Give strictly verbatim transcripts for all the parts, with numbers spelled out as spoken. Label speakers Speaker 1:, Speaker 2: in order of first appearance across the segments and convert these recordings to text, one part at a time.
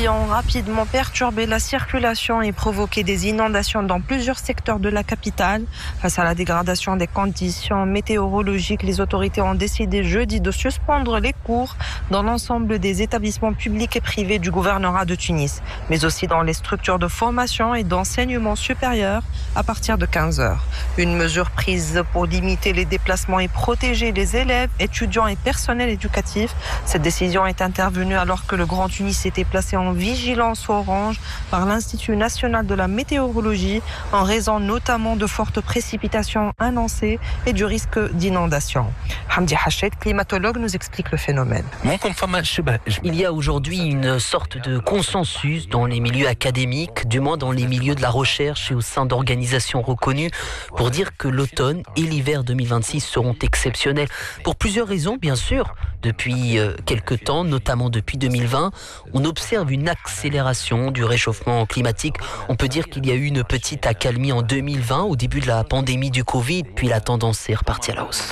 Speaker 1: pluies ont rapidement perturbé la circulation et provoqué des inondations dans plusieurs secteurs de la capitale. Face à la dégradation des conditions météorologiques, les autorités ont décidé jeudi de suspendre les cours dans l'ensemble des établissements publics et privés du gouvernorat de Tunis, mais aussi dans les structures de formation et d'enseignement supérieur à partir de quinze heures. Une mesure prise pour limiter les déplacements et protéger les élèves, étudiants et personnel éducatif. Cette décision est intervenue alors que le Grand Tunis était placé en vigilance orange par l'Institut national de la météorologie en raison notamment de fortes précipitations annoncées et du risque d'inondation. Hamdi Hached, climatologue, nous explique le phénomène.
Speaker 2: Il y a aujourd'hui une sorte de consensus dans les milieux académiques, du moins dans les milieux de la recherche et au sein d'organisations reconnues, pour dire que l'automne et l'hiver deux mille vingt-six seront exceptionnels. Pour plusieurs raisons, bien sûr. Depuis euh, quelques temps, notamment depuis deux mille vingt, on observe une accélération du réchauffement climatique. On peut dire qu'il y a eu une petite accalmie en deux mille vingt, au début de la pandémie du Covid, puis la tendance est repartie à la hausse.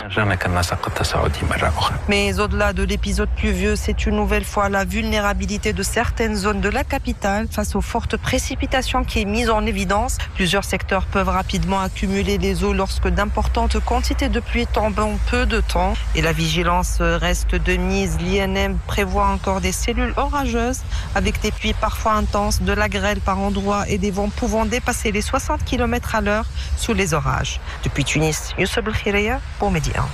Speaker 1: Mais au-delà de l'épisode pluvieux, c'est une nouvelle fois la vulnérabilité de certaines zones de la capitale face aux fortes précipitations qui est mise en évidence. Plusieurs secteurs peuvent rapidement accumuler les eaux lorsque d'importantes quantités de pluie tombent en peu de temps. Et la vigilance reste de mise. L'I N M prévoit encore des cellules orageuses avec des pluies parfois intenses, de la grêle par endroits et des vents pouvant dépasser les soixante kilomètres à l'heure sous les orages. Depuis Tunis, Youssef Belkhireya pour Média.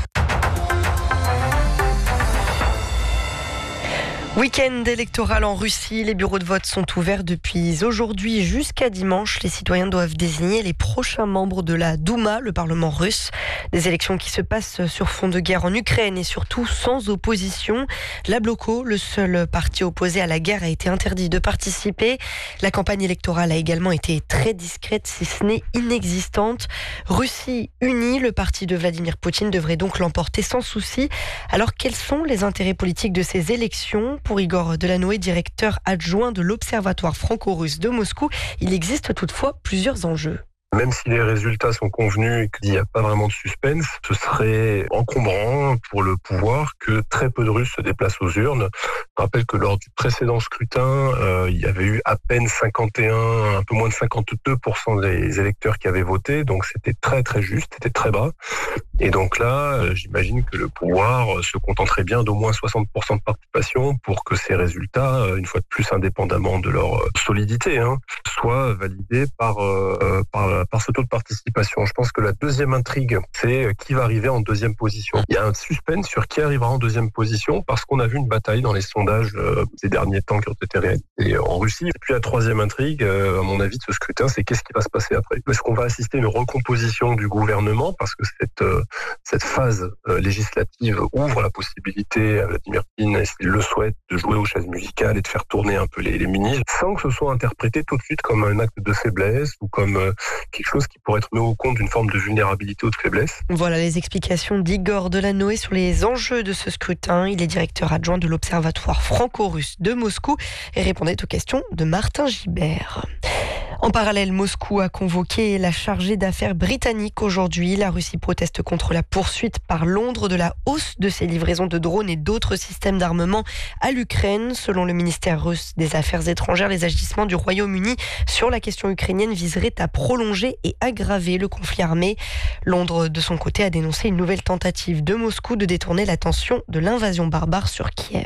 Speaker 3: Week-end électoral en Russie, les bureaux de vote sont ouverts depuis aujourd'hui jusqu'à dimanche. Les citoyens doivent désigner les prochains membres de la Douma, le Parlement russe. Des élections qui se passent sur fond de guerre en Ukraine et surtout sans opposition. La Bloco, le seul parti opposé à la guerre, a été interdit de participer. La campagne électorale a également été très discrète, si ce n'est inexistante. Russie unie, le parti de Vladimir Poutine devrait donc l'emporter sans souci. Alors quels sont les intérêts politiques de ces élections ? Pour Igor Delanoë, directeur adjoint de l'Observatoire franco-russe de Moscou, il existe toutefois plusieurs enjeux.
Speaker 4: Même si les résultats sont convenus et qu'il n'y a pas vraiment de suspense, ce serait encombrant pour le pouvoir que très peu de Russes se déplacent aux urnes. Je rappelle que lors du précédent scrutin, euh, il y avait eu à peine cinquante et un, un peu moins de cinquante-deux pour cent des électeurs qui avaient voté, donc c'était très très juste, c'était très bas. Et donc là, euh, j'imagine que le pouvoir se contenterait bien d'au moins soixante pour cent de participation pour que ces résultats, euh, une fois de plus indépendamment de leur euh, solidité, hein, soient validés par, euh, par par ce taux de participation. Je pense que la deuxième intrigue, c'est qui va arriver en deuxième position. Il y a un suspense sur qui arrivera en deuxième position parce qu'on a vu une bataille dans les sondages euh, ces derniers temps qui ont été réalisés en Russie. Et puis la troisième intrigue, euh, à mon avis, de ce scrutin, c'est qu'est-ce qui va se passer après. Est-ce qu'on va assister à une recomposition du gouvernement parce que cette, euh, cette phase euh, législative ouvre la possibilité à Vladimir Poutine, s'il le souhaite, de jouer aux chaises musicales et de faire tourner un peu les, les ministres sans que ce soit interprété tout de suite comme un acte de faiblesse ou comme euh, quelque chose qui pourrait être mis au compte d'une forme de vulnérabilité ou de faiblesse.
Speaker 3: Voilà les explications d'Igor Delanoë sur les enjeux de ce scrutin. Il est directeur adjoint de l'Observatoire franco-russe de Moscou et répondait aux questions de Martin Gibert. En parallèle, Moscou a convoqué la chargée d'affaires britannique aujourd'hui. La Russie proteste contre la poursuite par Londres de la hausse de ses livraisons de drones et d'autres systèmes d'armement à l'Ukraine. Selon le ministère russe des Affaires étrangères, les agissements du Royaume-Uni sur la question ukrainienne viseraient à prolonger et aggraver le conflit armé. Londres, de son côté, a dénoncé une nouvelle tentative de Moscou de détourner l'attention de l'invasion barbare sur Kiev.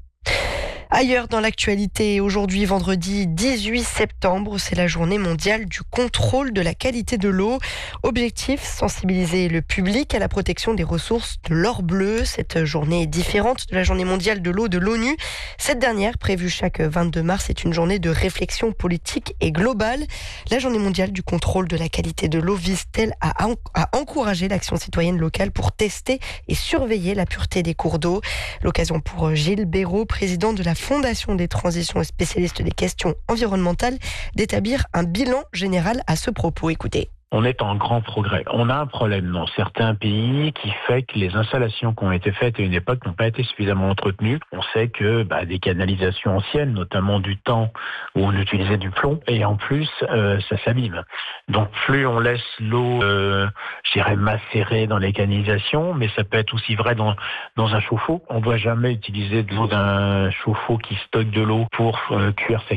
Speaker 3: Ailleurs dans l'actualité, aujourd'hui vendredi dix-huit septembre, c'est la journée mondiale du contrôle de la qualité de l'eau. Objectif, sensibiliser le public à la protection des ressources de l'or bleu. Cette journée est différente de la journée mondiale de l'eau de l'ONU. Cette dernière, prévue chaque vingt-deux mars, est une journée de réflexion politique et globale. La journée mondiale du contrôle de la qualité de l'eau vise-t-elle à, en- à encourager l'action citoyenne locale pour tester et surveiller la pureté des cours d'eau. L'occasion pour Gilles Béraud, président de la Fondation des transitions et spécialiste des questions environnementales, d'établir un bilan général à ce propos. Écoutez.
Speaker 5: On est en grand progrès. On a un problème dans certains pays qui fait que les installations qui ont été faites à une époque n'ont pas été suffisamment entretenues. On sait que bah, des canalisations anciennes, notamment du temps où on utilisait du plomb, et en plus, euh, ça s'abîme. Donc plus on laisse l'eau, euh, je dirais, macérer dans les canalisations, mais ça peut être aussi vrai dans, dans un chauffe-eau. On ne doit jamais utiliser de l'eau d'un chauffe-eau qui stocke de l'eau pour euh, cuire ses